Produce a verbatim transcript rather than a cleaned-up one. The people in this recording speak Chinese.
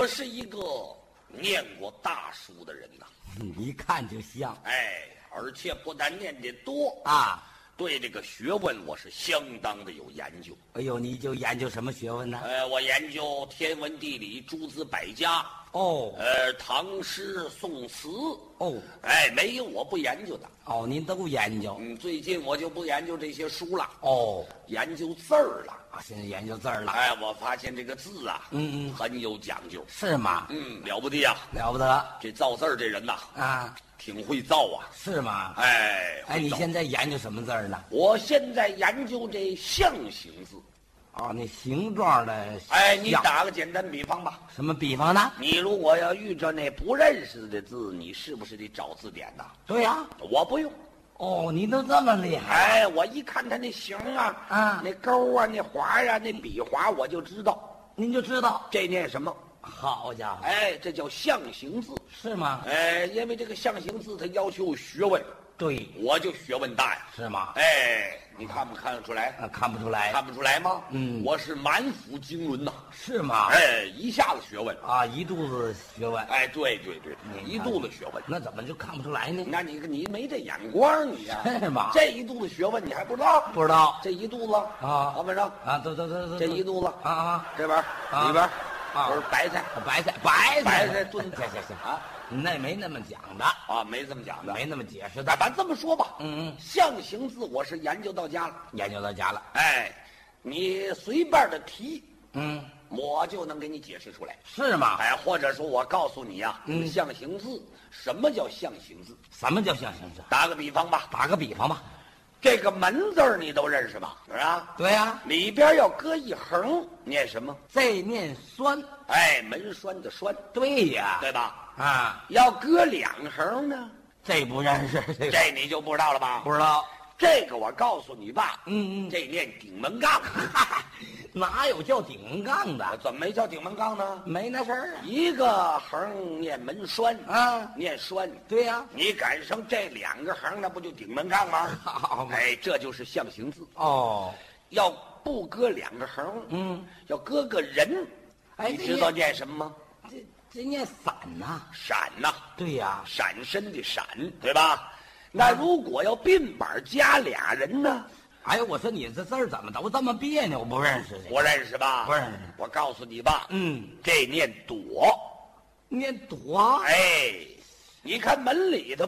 我是一个念过大书的人呐、 一看就像。 哎，而且不但念得多啊， 对这个学问我是相当的有研究。 哎呦，你就研究什么学问呢？ 呃，我研究天文地理诸子百家， 哦呃，唐诗宋词， 哦哎，没有我不研究的。 哦，您都研究。 嗯，最近我就不研究这些书了， 哦研究字儿了。 啊，现在研究字儿了。 哎，我发现这个字啊， 嗯嗯， 很有讲究。 是吗？ 嗯，了不得呀、 了不得这造字儿这人呐， 啊， 挺会造啊。 是吗？ 哎， 哎，你会造现在研究什么字儿呢？ 我现在研究这象形字。 哦，那形状的。 哎，你像打个简单比方吧。 什么比方呢？ 你如果要遇着那不认识的字，你是不是得找字典呐？ 对呀、 我不用。 哦，你都这么厉害。 哎，我一看他那形啊， 啊那勾啊，那划呀、那笔划，我就知道您就知道。 这念什么。 好家伙， 哎，这叫象形字。 是吗？ 哎，因为这个象形字它要求学问， 对， 我就学问大呀。 是吗？ 哎，你看不看得出来？ 啊，看不出来。 看不出来吗？ 嗯我是满腹经纶呐。 是吗？ 哎，一下子学问。 啊，一肚子学问。 哎，对对对，一肚子学问。 那怎么就看不出来呢？ 那你你没这眼光，你呀、 是吗这一肚子学问你还不知道？ 不知道这一肚子啊好，晚上啊，都都都都这一肚子啊啊这边啊里边啊都是白菜白菜白白菜菜炖的行行行啊那没那么讲的， 啊，没这么讲的。 没那么解释的那。咱这么说吧， 嗯嗯， 象形字我是研究到家了。 研究到家了。 哎，你随便的提， 嗯， 我就能给你解释出来。 是吗？ 哎，或者说我告诉你呀、 嗯象形字什么叫象形字？ 什么叫象形字？ 打个比方吧， 打个比方吧。 这个门字儿你都认识吧？是吧？ 对呀、 里边要搁一横，念什么？ 这念酸。 哎，门栓的栓， 对呀、 对吧？ 啊， 要搁两横呢， 这不认识，这个这你就不知道了吧？ 不知道。 这个我告诉你吧， 嗯嗯， 这念顶门杠， 哪有叫顶杠的？ 怎么没叫顶门杠呢？ 没那事儿一个横念门栓， 啊。啊， 念栓。 对呀、 你赶上这两个横，那不就顶门杠吗？ 好嘛哎，这就是象形字。 哦， 要不搁两个横， 嗯， 要搁个人， 哎你知道念什么吗？ 这这念散呐、 闪呐、 对呀、 闪身的闪，对吧？那如果要并板加俩人呢？ 哎，我说你这字儿怎么都这么别扭？不认识这不认识吧？ 不认识。 我告诉你吧， 嗯， 这念躲。 念躲。 哎，你看门里头